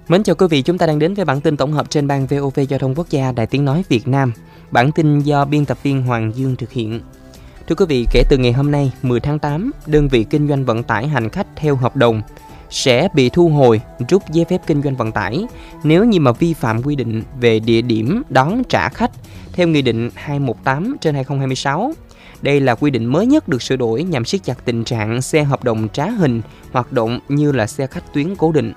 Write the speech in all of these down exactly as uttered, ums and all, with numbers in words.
Mến chào quý vị, chúng ta đang đến với bản tin tổng hợp trên ban vê o vê Giao thông Quốc gia Đài Tiếng nói Việt Nam. Bản tin do biên tập viên Hoàng Dương thực hiện. Thưa quý vị, kể từ ngày hôm nay mười tháng tám, đơn vị kinh doanh vận tải hành khách theo hợp đồng sẽ bị thu hồi rút giấy phép kinh doanh vận tải nếu như mà vi phạm quy định về địa điểm đón trả khách theo Nghị định hai trăm mười tám trên hai nghìn không trăm hai mươi sáu. Đây là quy định mới nhất được sửa đổi nhằm siết chặt tình trạng xe hợp đồng trá hình hoạt động như là xe khách tuyến cố định.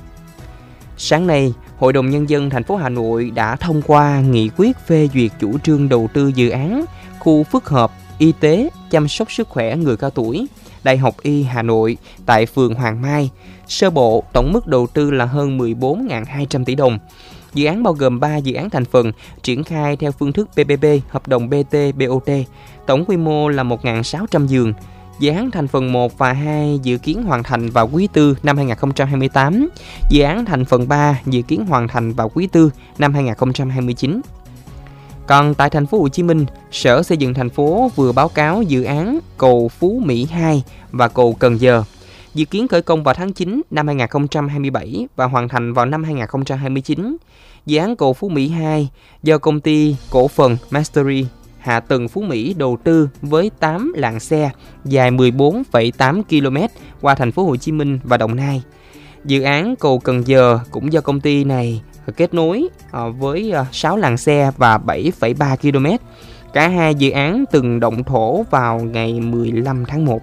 Sáng nay, Hội đồng Nhân dân thành phố Hà Nội đã thông qua nghị quyết phê duyệt chủ trương đầu tư dự án khu phức hợp y tế chăm sóc sức khỏe người cao tuổi Đại học Y Hà Nội tại phường Hoàng Mai. Sơ bộ, tổng mức đầu tư là hơn mười bốn nghìn hai trăm tỷ đồng. Dự án bao gồm ba dự án thành phần, triển khai theo phương thức pê pê pê, hợp đồng bê tê bê o tê. Tổng quy mô là một nghìn sáu trăm giường. Dự án thành phần một và hai dự kiến hoàn thành vào quý tư năm hai nghìn không trăm hai mươi tám. Dự án thành phần ba dự kiến hoàn thành vào quý tư năm hai nghìn không trăm hai mươi chín. Còn tại thành phố Hồ Chí Minh, Sở Xây dựng thành phố vừa báo cáo dự án cầu Phú Mỹ hai và cầu Cần Giờ. Dự kiến khởi công vào tháng chín năm hai nghìn không trăm hai mươi bảy và hoàn thành vào năm hai nghìn không trăm hai mươi chín. Dự án cầu Phú Mỹ hai do công ty cổ phần Mastery Hạ tầng Phú Mỹ đầu tư với tám làn xe dài mười bốn phẩy tám ki lô mét qua thành phố Hồ Chí Minh và Đồng Nai. Dự án cầu Cần Giờ cũng do công ty này kết nối với sáu làn xe và bảy phẩy ba ki lô mét. Cả hai dự án từng động thổ vào ngày mười lăm tháng một.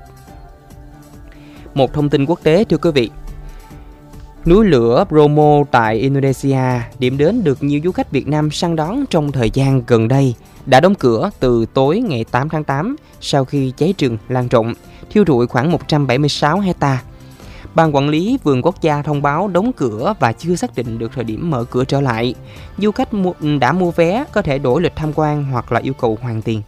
Một thông tin quốc tế thưa quý vị. Núi lửa Bromo tại Indonesia, điểm đến được nhiều du khách Việt Nam săn đón trong thời gian gần đây, đã đóng cửa từ tối ngày tám tháng tám sau khi cháy rừng lan rộng, thiêu rụi khoảng một trăm bảy mươi sáu hectare. Ban quản lý vườn quốc gia thông báo đóng cửa và chưa xác định được thời điểm mở cửa trở lại. Du khách đã mua vé có thể đổi lịch tham quan hoặc là yêu cầu hoàn tiền.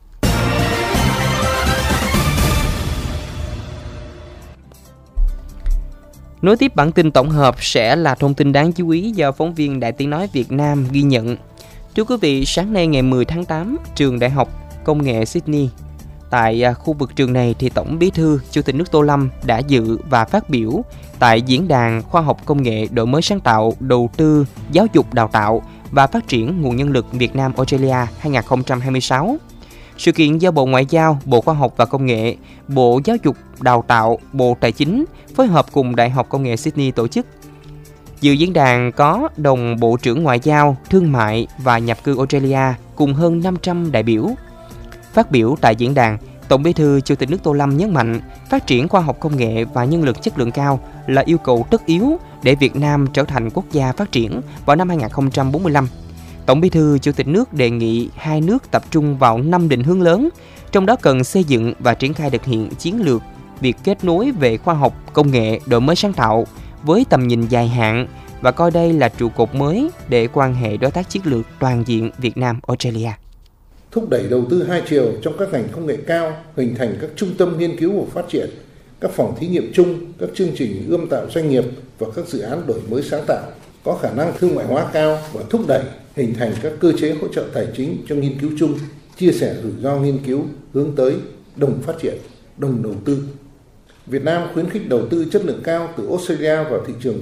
Nối tiếp bản tin tổng hợp sẽ là thông tin đáng chú ý do phóng viên Đài Tiếng nói Việt Nam ghi nhận. Thưa quý vị, sáng nay ngày mười tháng tám, trường Đại học Công nghệ Sydney. Tại khu vực trường này thì Tổng Bí thư Chủ tịch nước Tô Lâm đã dự và phát biểu tại diễn đàn khoa học công nghệ đổi mới sáng tạo, đầu tư, giáo dục đào tạo và phát triển nguồn nhân lực Việt Nam Australia hai nghìn không trăm hai mươi sáu. Sự kiện do Bộ Ngoại giao, Bộ Khoa học và Công nghệ, Bộ Giáo dục Đào tạo, Bộ Tài chính phối hợp cùng Đại học Công nghệ Sydney tổ chức. Dự diễn đàn có đồng Bộ trưởng Ngoại giao, Thương mại và Nhập cư Australia cùng hơn năm trăm đại biểu. Phát biểu tại diễn đàn, Tổng Bí thư Chủ tịch nước Tô Lâm nhấn mạnh phát triển khoa học công nghệ và nhân lực chất lượng cao là yêu cầu tất yếu để Việt Nam trở thành quốc gia phát triển vào năm hai nghìn không trăm bốn mươi lăm. Tổng Bí thư Chủ tịch nước đề nghị hai nước tập trung vào năm định hướng lớn, trong đó cần xây dựng và triển khai thực hiện chiến lược việc kết nối về khoa học, công nghệ, đổi mới sáng tạo với tầm nhìn dài hạn và coi đây là trụ cột mới để quan hệ đối tác chiến lược toàn diện Việt Nam-Australia. Thúc đẩy đầu tư hai chiều trong các ngành công nghệ cao, hình thành các trung tâm nghiên cứu và phát triển, các phòng thí nghiệm chung, các chương trình ươm tạo doanh nghiệp và các dự án đổi mới sáng tạo, có khả năng thương mại hóa cao và thúc đẩy hình thành các cơ chế hỗ trợ tài chính cho nghiên cứu chung, chia sẻ rủi ro nghiên cứu, hướng tới đồng phát triển, đồng đầu tư. Việt Nam khuyến khích đầu tư chất lượng cao từ Australia vào thị trường